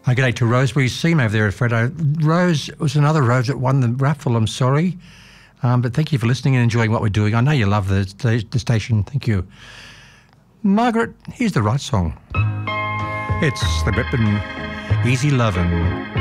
Good day to Rosemary Seam over there at Fredo. Rose was another Rose that won the raffle, I'm sorry. But thank you for listening and enjoying what we're doing. I know you love the station. Thank you. Margaret, here's the right song. It's the Rippin' Easy Lovin'.